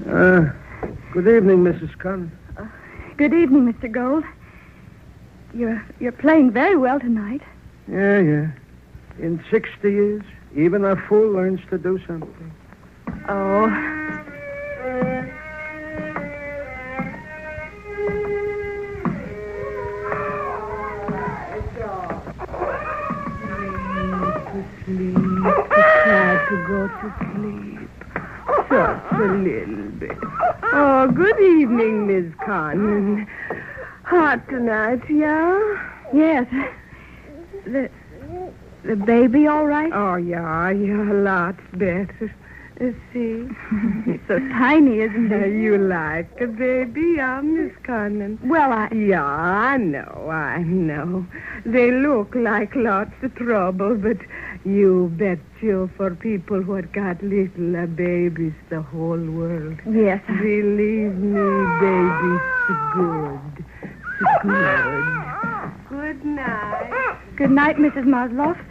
Good evening, Mrs. Conn. Good evening, Mr. Gold. You're playing very well tonight. Yeah. In 60 years, even a fool learns to do something. Oh. Try to go to sleep. Just a little bit. Oh, good evening, Miss Conn. Hot tonight, yeah? Yes. The baby all right? Oh, yeah, lots better. See? He's so tiny, isn't he? You like a baby, Miss Conn? Well, Yeah, I know. They look like lots of trouble, but you bet you for people who had got little babies, the whole world. Yes. Believe me, baby's good. Good night. Good night, Mrs. Maslow.